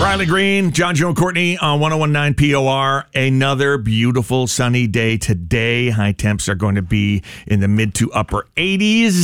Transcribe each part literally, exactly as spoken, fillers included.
Riley Green, John, Joe, and Courtney on one oh one point nine P O R. Another beautiful sunny day today. High temps are going to be in the mid to upper eighties.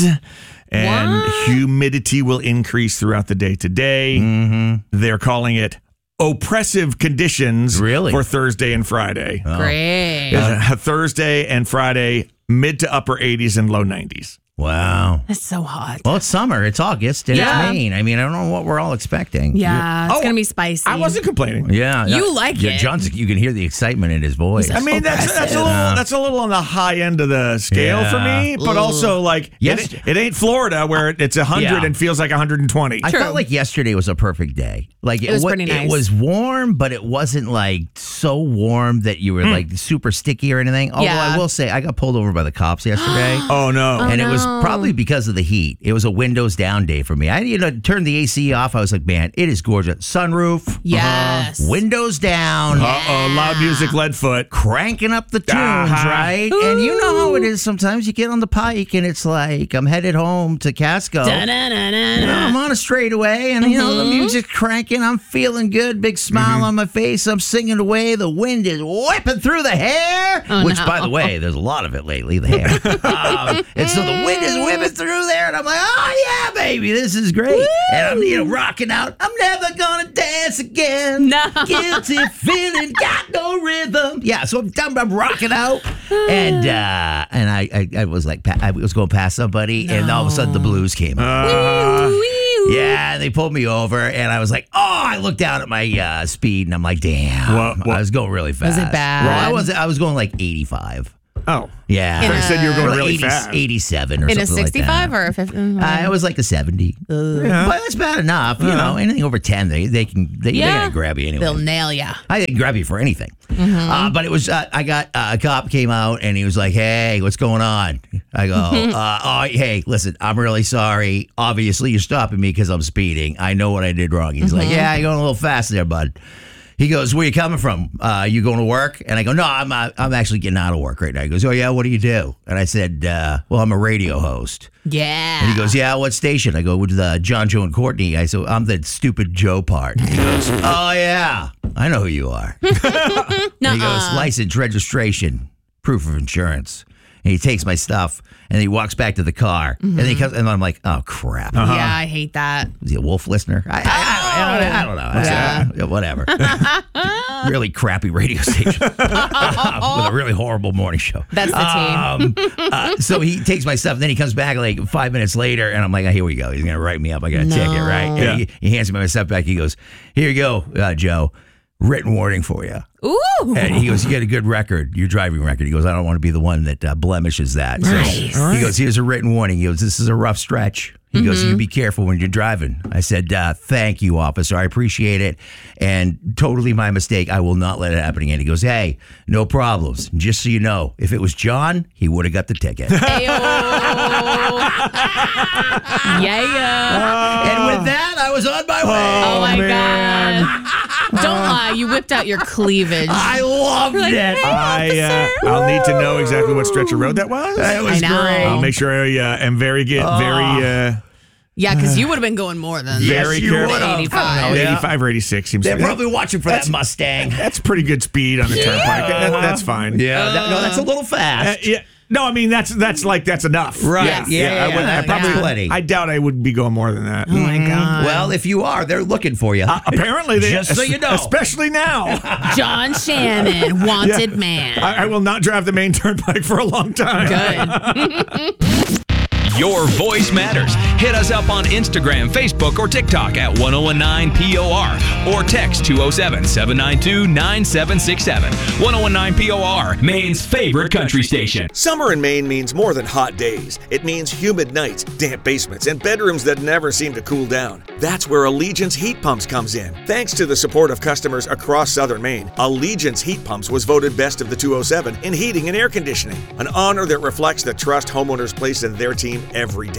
And what? Humidity will increase throughout the day today. Mm-hmm. They're calling it oppressive conditions really? for Thursday and Friday. Oh. Great. Uh, Thursday and Friday, mid to upper eighties and low nineties. Wow. That's so hot. Well, it's summer. It's August, and yeah. it's Maine. I mean, I don't know what we're all expecting. Yeah, it's oh, going to be spicy. I wasn't complaining. Yeah. You like yeah, it. John's, you can hear the excitement in his voice. I mean, that's that's a little that's a little on the high end of the scale yeah. for me, but Ooh. also like yes. it, it ain't Florida where it's one hundred yeah. and feels like one hundred twenty. I felt like yesterday was a perfect day. Like it, it was wa- pretty nice. It was warm, but it wasn't like so warm that you were mm. like super sticky or anything. Although yeah. I will say, I got pulled over by the cops yesterday. oh no! And oh, it was no. probably because of the heat. It was a windows down day for me. I you know turned the A C off. I was like, man, it is gorgeous. Sunroof, yes, uh-huh. windows down. Uh oh, loud music, lead foot, cranking up the tunes, uh-huh. right? Ooh. And you know how it is. Sometimes you get on the pike and it's like I'm headed home to Casco. You know, I'm on a straightaway, and you know mm-hmm. the music's cranking. I'm feeling good. Big smile mm-hmm. on my face. I'm singing away. The wind is whipping through the hair. Oh, which, no. by the way, there's a lot of it lately. The hair, um, and so the wind is whipping through there, and I'm like, oh yeah, baby, this is great. Woo! And I'm you know rocking out. I'm never gonna dance again. No. Guilty feeling, got no rhythm. Yeah, so I'm, I'm, I'm rocking out, and uh, and I, I I was like I was going past somebody, no. and all of a sudden the blues came on. Uh, Yeah, they pulled me over, and I was like, oh, I looked down at my uh, speed, and I'm like, damn, what, what? I was going really fast. Was it bad? Well, I was I was going like eighty-five. Oh. Yeah. I said you were going like really eighty, fast. eighty-seven or in something a sixty-five like or a fifty? Uh, it was like a seventy. Uh, yeah. But that's bad enough. You uh, know, anything over ten, they they can they, yeah. they're gonna grab you anyway. They'll nail you. I didn't grab you for anything. Mm-hmm. Uh, but it was uh, I got uh, a cop came out and he was like, "Hey, what's going on?" I go, uh, "Oh, hey, listen, I'm really sorry. Obviously, you're stopping me because I'm speeding. I know what I did wrong." He's mm-hmm. like, "Yeah, you're going a little fast there, bud." He goes, "Where you coming from? Uh, you going to work?" And I go, "No, I'm uh, I'm actually getting out of work right now." He goes, "Oh yeah, what do you do?" And I said, uh, "Well, I'm a radio host." Yeah. And he goes, "Yeah, what station?" I go, "With the John, Joe, and Courtney." I said, "I'm the stupid Joe part." He goes, "Oh yeah, I know who you are." And he goes, "License, registration, proof of insurance." And he takes my stuff and he walks back to the car. Mm-hmm. And he comes, and I'm like, "Oh crap!" Uh-huh. Yeah, I hate that. Is he a wolf listener? I, I, I, I, I don't know. Yeah. I, whatever. Really crappy radio station with a really horrible morning show. That's the um, team. uh, so he takes my stuff, and then he comes back like five minutes later, and I'm like, oh, "Here we go. He's gonna write me up. I got a no. ticket, right?" And yeah. he, he hands me my stuff back. He goes, "Here you go, uh, Joe. Written warning for you." Ooh. And he goes, "You get a good record, your driving record." He goes, "I don't want to be the one that uh, blemishes that." Nice. So he goes, "Here's a written warning." He goes, "This is a rough stretch." He mm-hmm. goes, "You be careful when you're driving." I said, uh, "Thank you, officer. I appreciate it. And totally my mistake. I will not let it happen again." He goes, "Hey, no problems. Just so you know, if it was John, he would have got the ticket." Yeah. And with that, I was on my way. Oh, my man. God. Don't lie. You whipped out your cleavage. I loved like, it. Hey, I, uh, I'll need to know exactly what stretch of road that was. It was I know. great. I'll make sure I uh, am very, get, Oh. very, uh, yeah, because you would have been going more than very you careful. would've. eighty-five. I don't know, Yeah. eighty-five or eighty-six seems They're to be. probably watching for that Mustang. That's pretty good speed on the turnpike. That, that's fine. Yeah, that, no, that's a little Uh, fast. yeah. No, I mean that's that's like that's enough. Right. Yeah. Yeah, I, would, yeah, I probably. that's plenty. I doubt I would be going more than that. Oh, my God. Well, if you are, they're looking for you. Uh, apparently, they, Just so you know. especially now. John Shannon, wanted Yeah. man. I, I will not drive the main turnpike for a long time. Good. Your voice matters. Hit us up on Instagram, Facebook, or TikTok at one oh one nine P O R or text two oh seven, seven nine two, nine seven six seven. one oh one nine P O R, Maine's favorite country station. Summer in Maine means more than hot days. It means humid nights, damp basements, and bedrooms that never seem to cool down. That's where Allegiance Heat Pumps comes in. Thanks to the support of customers across southern Maine, Allegiance Heat Pumps was voted best of the two oh seven in heating and air conditioning, an honor that reflects the trust homeowners place in their team every day.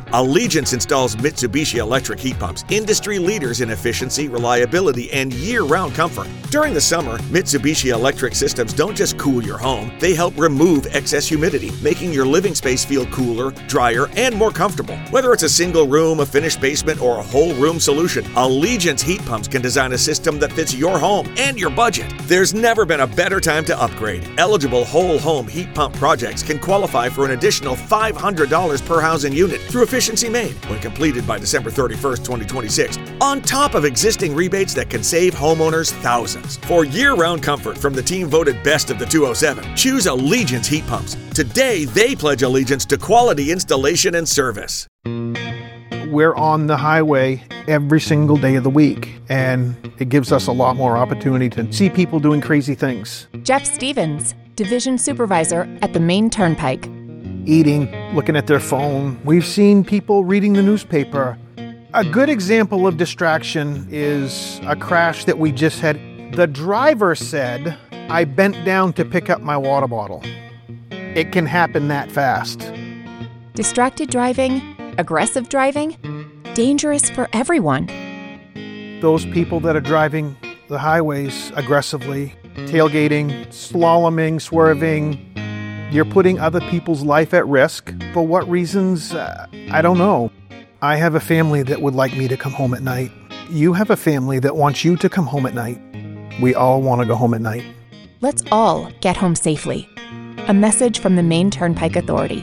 Allegiance installs Mitsubishi electric heat pumps, industry leaders in efficiency, reliability, and year-round comfort. During the summer, Mitsubishi electric systems don't just cool your home, they help remove excess humidity, making your living space feel cooler, drier, and more comfortable. Whether it's a single room, a finished basement, or a whole room solution, Allegiance heat pumps can design a system that fits your home and your budget. There's never been a better time to upgrade. Eligible whole home heat pump projects can qualify for an additional five hundred dollars per housing unit through Efficiency Made when completed by December thirty-first, twenty twenty-six, on top of existing rebates that can save homeowners thousands. For year-round comfort from the team voted best of the two oh seven, choose Allegiance heat pumps. Today, they pledge allegiance to quality installation and service. We're on the highway every single day of the week, and it gives us a lot more opportunity to see people doing crazy things. Jeff Stevens, Division Supervisor at the Maine Turnpike. Eating, looking at their phone. We've seen people reading the newspaper. A good example of distraction is a crash that we just had. The driver said, "I bent down to pick up my water bottle." It can happen that fast. Distracted driving, aggressive driving, dangerous for everyone. Those people that are driving the highways aggressively, tailgating, slaloming, swerving, you're putting other people's life at risk. For what reasons? Uh, I don't know. I have a family that would like me to come home at night. You have a family that wants you to come home at night. We all want to go home at night. Let's all get home safely. A message from the Maine Turnpike Authority.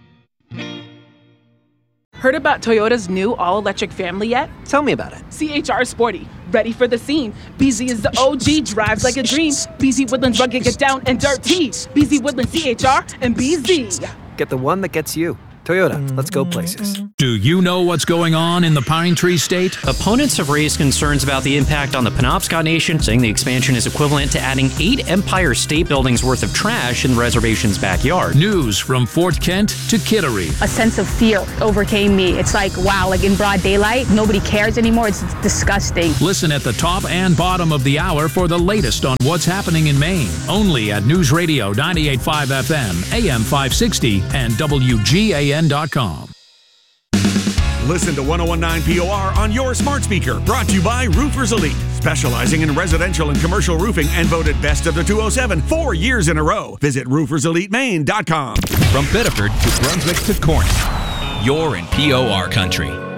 Heard about Toyota's new all-electric family yet? Tell me about it. C H R Sporty, ready for the scene. B Z is the O G, drives like a dream. B Z Woodlands rugged, get down and dirty. B Z Woodlands, C H R, and B Z. Get the one that gets you. Toyota, let's go places. Do you know what's going on in the Pine Tree State? Opponents have raised concerns about the impact on the Penobscot Nation, saying the expansion is equivalent to adding eight Empire State Buildings worth of trash in the reservation's backyard. News from Fort Kent to Kittery. A sense of fear overcame me. It's like, wow, like in broad daylight, nobody cares anymore. It's disgusting. Listen at the top and bottom of the hour for the latest on what's happening in Maine. Only at News Radio ninety-eight point five F M, A M five sixty, and W G A N dot com. Listen to one oh one point nine P O R on your smart speaker. Brought to you by Roofers Elite, specializing in residential and commercial roofing and voted best of the two oh seven four years in a row. Visit roofers elite maine dot com. From Biddeford to Brunswick to Corning, you're in P O R country.